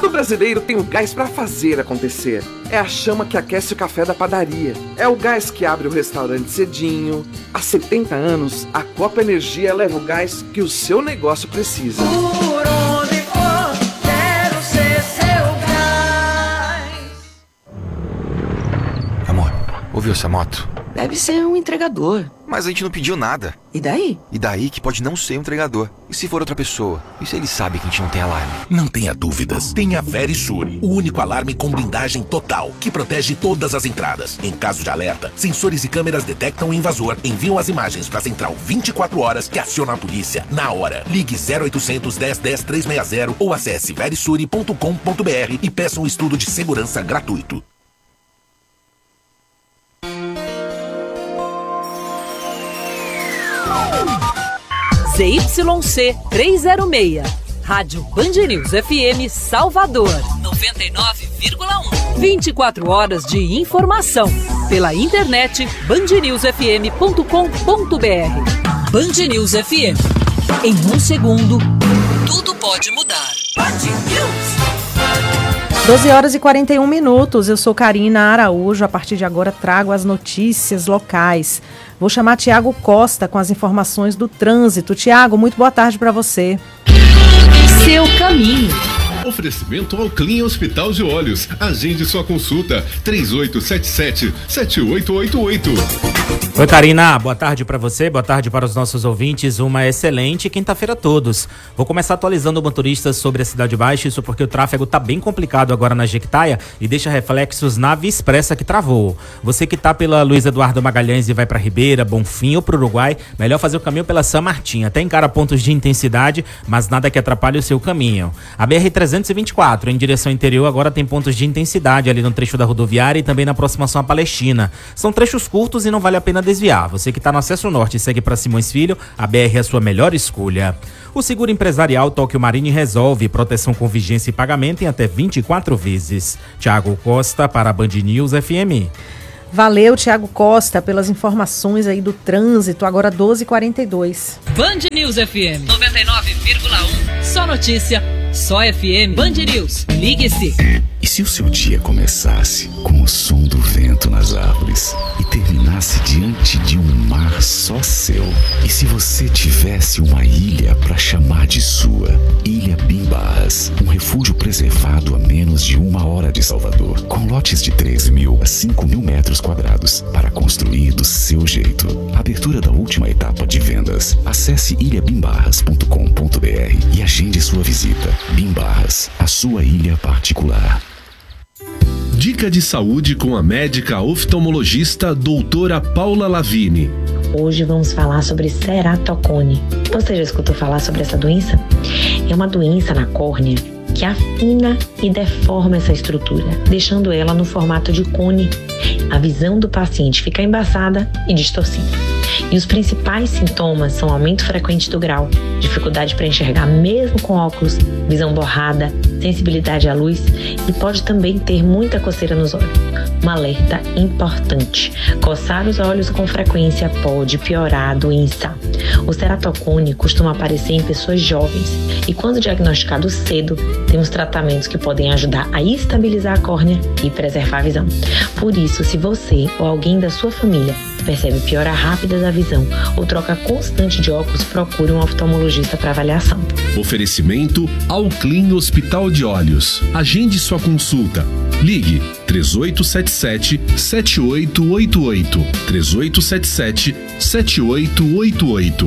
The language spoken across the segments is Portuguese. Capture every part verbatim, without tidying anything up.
Todo brasileiro tem o gás para fazer acontecer. É a chama que aquece o café da padaria. É o gás que abre o restaurante cedinho. Há setenta anos, a Copa Energia leva o gás que o seu negócio precisa. Por onde for, quero ser seu gás. Amor, ouviu essa moto? Deve ser um entregador. Mas a gente não pediu nada. E daí? E daí que pode não ser um entregador. E se for outra pessoa? E se ele sabe que a gente não tem alarme? Não tenha dúvidas. Tenha Verisure, o único alarme com blindagem total, que protege todas as entradas. Em caso de alerta, sensores e câmeras detectam o invasor, enviam as imagens para a central vinte e quatro horas, que aciona a polícia na hora. Ligue zero oitocentos, dez, dez, trezentos e sessenta ou acesse verisure ponto com ponto br e peça um estudo de segurança gratuito. Z Y C trezentos e seis, Rádio Band News F M Salvador, noventa e nove vírgula um. vinte e quatro horas de informação. Pela internet, band news f m ponto com ponto b r. Band News F M. Em um segundo, tudo pode mudar. Band News. doze horas e quarenta e um minutos, eu sou Karina Araújo, a partir de agora trago as notícias locais. Vou chamar Tiago Costa com as informações do trânsito. Tiago, muito boa tarde para você. Seu caminho. Oferecimento ao Clean Hospital de Olhos. Agende sua consulta três oito sete sete, sete oito oito oito. Oi, Karina, boa tarde para você, boa tarde para os nossos ouvintes, uma excelente quinta-feira a todos. Vou começar atualizando motoristas sobre a Cidade Baixa, isso porque o tráfego tá bem complicado agora na Jequitaia e deixa reflexos na Via Expressa que travou. Você que tá pela Luiz Eduardo Magalhães e vai para Ribeira, Bonfim ou pro Uruguai, melhor fazer o caminho pela São Martim. Até encara pontos de intensidade, mas nada que atrapalhe o seu caminho. A B R trezentos e vinte e quatro, em direção interior, agora tem pontos de intensidade ali no trecho da rodoviária e também na aproximação à Palestina. São trechos curtos e não vale a pena desviar. Você que está no acesso norte e segue para Simões Filho, a B R é a sua melhor escolha. O seguro empresarial Tóquio Marine resolve proteção com vigência e pagamento em até vinte e quatro vezes. Tiago Costa para a Band News F M. Valeu, Tiago Costa, pelas informações aí do trânsito, agora doze e quarenta e dois. Band News F M noventa e nove vírgula um. Só notícia, só F M. Band News, ligue-se. E se o seu dia começasse com o som do vento nas árvores e terminasse diante de um mar só seu? E se você tivesse uma ilha para chamar de sua? Ilha Bimbarras, um refúgio preservado a menos de uma hora de Salvador, com lotes de três mil a cinco mil metros quadrados para construir do seu jeito. Abertura da última etapa de vendas. Acesse ilha bimbarras ponto com ponto b r e agende sua visita. Bimbarras, a sua ilha particular. Dica de saúde com a médica oftalmologista doutora Paula Lavigne. Hoje vamos falar sobre ceratocone. Você já escutou falar sobre essa doença? É uma doença na córnea que afina e deforma essa estrutura, deixando ela no formato de cone. A visão do paciente fica embaçada e distorcida. E os principais sintomas são aumento frequente do grau, dificuldade para enxergar mesmo com óculos, visão borrada, sensibilidade à luz e pode também ter muita coceira nos olhos. Um alerta importante: coçar os olhos com frequência pode piorar a doença. O ceratocone costuma aparecer em pessoas jovens e, quando diagnosticado cedo, temos tratamentos que podem ajudar a estabilizar a córnea e preservar a visão. Por isso, se você ou alguém da sua família percebe piora rápida da visão ou troca constante de óculos, procure um oftalmologista para avaliação. Oferecimento ao Clean Hospital de Olhos. Agende sua consulta. Ligue três oito sete sete, sete oito oito oito. três oito sete sete, sete oito oito oito.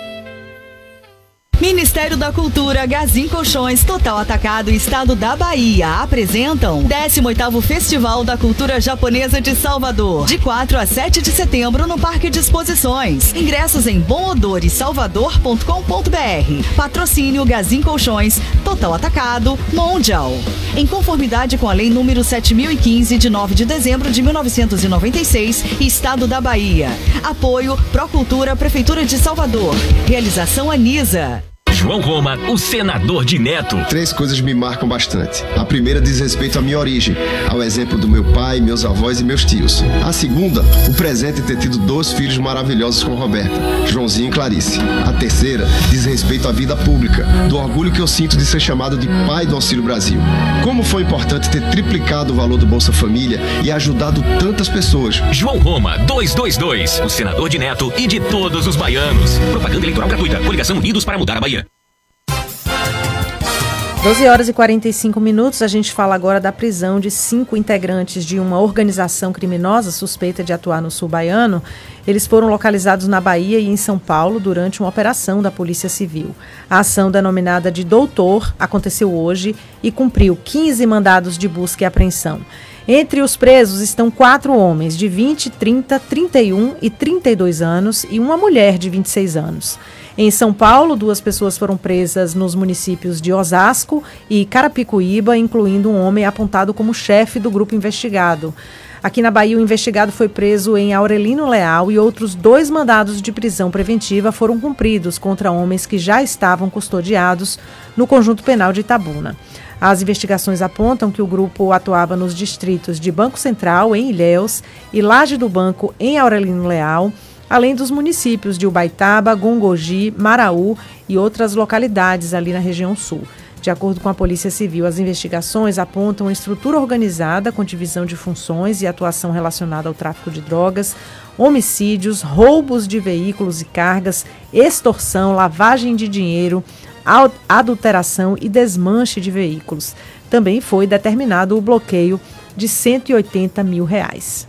Ministério da Cultura, Gazin Colchões, Total Atacado e Estado da Bahia apresentam décimo oitavo Festival da Cultura Japonesa de Salvador, de quatro a sete de setembro no Parque de Exposições. Ingressos em bom odor e salvador ponto com ponto b r. Patrocínio Gazin Colchões, Total Atacado, Mondial. Em conformidade com a Lei número sete mil e quinze, de nove de dezembro de mil novecentos e noventa e seis, Estado da Bahia. Apoio Procultura, Prefeitura de Salvador. Realização Anisa. João Roma, o senador de Neto. Três coisas me marcam bastante. A primeira diz respeito à minha origem, ao exemplo do meu pai, meus avós e meus tios. A segunda, o presente de ter tido dois filhos maravilhosos com Roberta, Joãozinho e Clarice. A terceira diz respeito à vida pública, do orgulho que eu sinto de ser chamado de pai do Auxílio Brasil. Como foi importante ter triplicado o valor do Bolsa Família e ajudado tantas pessoas. João Roma, duzentos e vinte e dois, o senador de Neto e de todos os baianos. Propaganda eleitoral gratuita. Coligação Unidos para mudar a Bahia. doze horas e quarenta e cinco minutos, a gente fala agora da prisão de cinco integrantes de uma organização criminosa suspeita de atuar no sul baiano. Eles foram localizados na Bahia e em São Paulo durante uma operação da Polícia Civil. A ação, denominada de Doutor, aconteceu hoje e cumpriu quinze mandados de busca e apreensão. Entre os presos estão quatro homens de vinte, trinta, trinta e um e trinta e dois anos e uma mulher de vinte e seis anos. Em São Paulo, duas pessoas foram presas nos municípios de Osasco e Carapicuíba, incluindo um homem apontado como chefe do grupo investigado. Aqui na Bahia, o investigado foi preso em Aurelino Leal e outros dois mandados de prisão preventiva foram cumpridos contra homens que já estavam custodiados no Conjunto Penal de Itabuna. As investigações apontam que o grupo atuava nos distritos de Banco Central, em Ilhéus, e Laje do Banco, em Aurelino Leal, além dos municípios de Ubaitaba, Gongogi, Maraú e outras localidades ali na região sul. De acordo com a Polícia Civil, as investigações apontam uma estrutura organizada com divisão de funções e atuação relacionada ao tráfico de drogas, homicídios, roubos de veículos e cargas, extorsão, lavagem de dinheiro, adulteração e desmanche de veículos. Também foi determinado o bloqueio de cento e oitenta mil reais.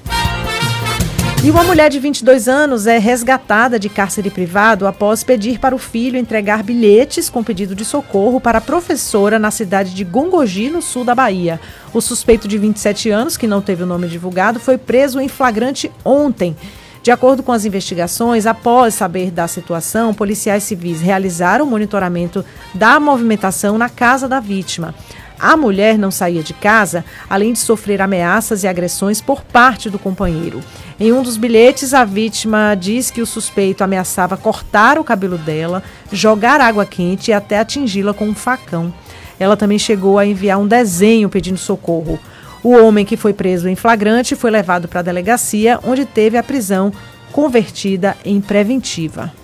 E uma mulher de vinte e dois anos é resgatada de cárcere privado após pedir para o filho entregar bilhetes com pedido de socorro para a professora na cidade de Gongogi, no sul da Bahia. O suspeito de vinte e sete anos, que não teve o nome divulgado, foi preso em flagrante ontem. De acordo com as investigações, após saber da situação, policiais civis realizaram o monitoramento da movimentação na casa da vítima. A mulher não saía de casa, além de sofrer ameaças e agressões por parte do companheiro. Em um dos bilhetes, a vítima diz que o suspeito ameaçava cortar o cabelo dela, jogar água quente e até atingi-la com um facão. Ela também chegou a enviar um desenho pedindo socorro. O homem, que foi preso em flagrante, foi levado para a delegacia, onde teve a prisão convertida em preventiva.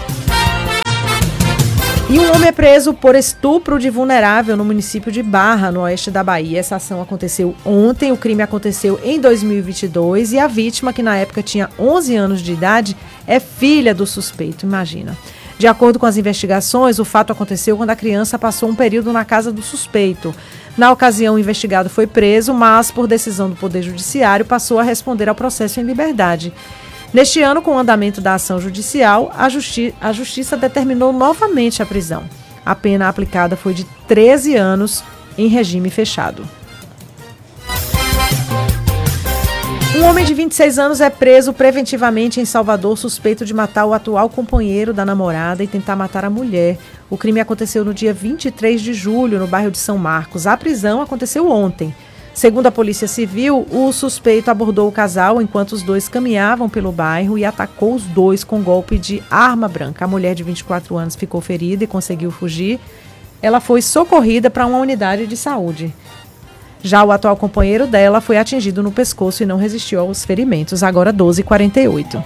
E um homem é preso por estupro de vulnerável no município de Barra, no oeste da Bahia. Essa ação aconteceu ontem, o crime aconteceu em dois mil e vinte e dois e a vítima, que na época tinha onze anos de idade, é filha do suspeito, imagina. De acordo com as investigações, o fato aconteceu quando a criança passou um período na casa do suspeito. Na ocasião, o investigado foi preso, mas, por decisão do Poder Judiciário, passou a responder ao processo em liberdade. Neste ano, com o andamento da ação judicial, a, justi- a Justiça determinou novamente a prisão. A pena aplicada foi de treze anos em regime fechado. Um homem de vinte e seis anos é preso preventivamente em Salvador, suspeito de matar o atual companheiro da namorada e tentar matar a mulher. O crime aconteceu no dia vinte e três de julho, no bairro de São Marcos. A prisão aconteceu ontem. Segundo a Polícia Civil, o suspeito abordou o casal enquanto os dois caminhavam pelo bairro e atacou os dois com golpe de arma branca. A mulher de vinte e quatro anos ficou ferida e conseguiu fugir. Ela foi socorrida para uma unidade de saúde. Já o atual companheiro dela foi atingido no pescoço e não resistiu aos ferimentos. Agora doze e quarenta e oito.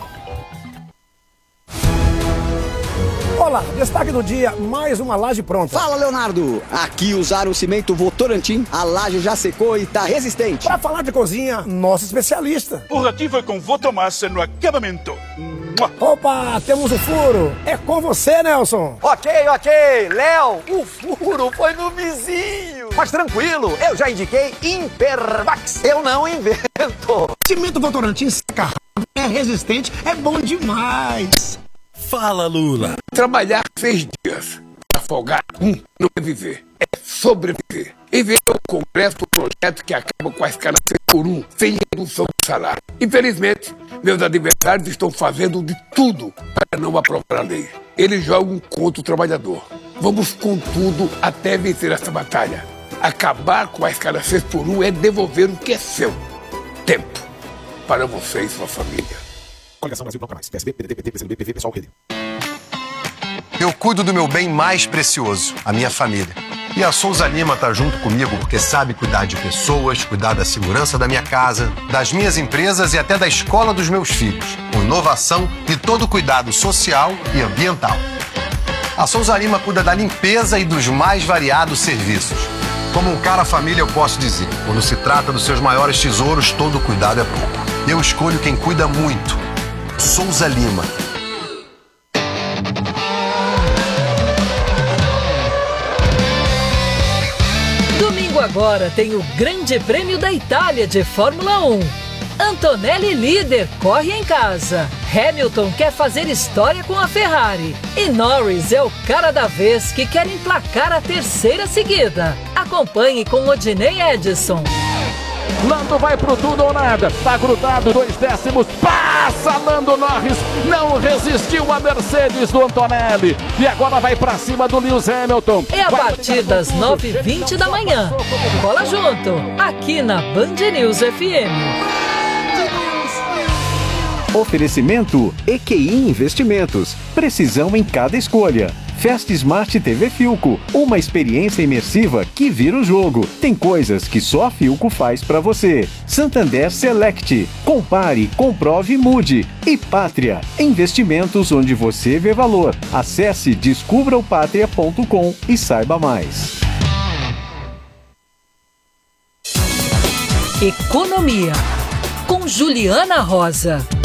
Olá, destaque do dia, mais uma laje pronta. Fala, Leonardo! Aqui usaram o cimento Votorantim, a laje já secou e tá resistente. Para falar de cozinha, nosso especialista. O Rativo é com Votomassa no acabamento. Opa, temos o furo. É com você, Nelson. Ok, ok. Léo, o furo foi no vizinho. Mas tranquilo, eu já indiquei Impervax. Eu não invento. Cimento Votorantim seca rápido, é resistente, é bom demais. Fala, Lula. Trabalhar seis dias para folgar um não é viver, é sobreviver. E veio ao Congresso o projeto que acaba com a escala seis por um, sem redução do salário. Infelizmente, meus adversários estão fazendo de tudo para não aprovar a lei. Eles jogam contra o trabalhador. Vamos com tudo até vencer essa batalha. Acabar com a escala seis por um é devolver o que é seu. Tempo para você e sua família. Coligação Brasil Bloco Mais, P S B, P D T, P T, P C do B, P V, Pessoal, Rede. Eu cuido do meu bem mais precioso, a minha família. E a Souza Lima tá junto comigo porque sabe cuidar de pessoas, cuidar da segurança da minha casa, das minhas empresas e até da escola dos meus filhos, com inovação e todo cuidado social e ambiental. A Souza Lima cuida da limpeza e dos mais variados serviços. Como um cara família, eu posso dizer, quando se trata dos seus maiores tesouros, todo cuidado é pouco. Eu escolho quem cuida muito. Souza Lima. Domingo agora tem o Grande Prêmio da Itália de Fórmula um. Antonelli líder, corre em casa. Hamilton quer fazer história com a Ferrari. E Norris é o cara da vez que quer emplacar a terceira seguida. Acompanhe com Odinei Edson. Lando vai pro tudo ou nada, tá grudado, dois décimos, passa Lando Norris, não resistiu a Mercedes do Antonelli, e agora vai pra cima do Lewis Hamilton. É a partir das nove e vinte da manhã. Cola junto, aqui na Band News F M. Oferecimento E Q I Investimentos. Precisão em cada escolha. Fast Smart T V Filco. Uma experiência imersiva que vira o jogo. Tem coisas que só a Filco faz pra você. Santander Select. Compare, comprove e mude. E Pátria. Investimentos onde você vê valor. Acesse descubra o pátria ponto com e saiba mais. Economia. Com Juliana Rosa.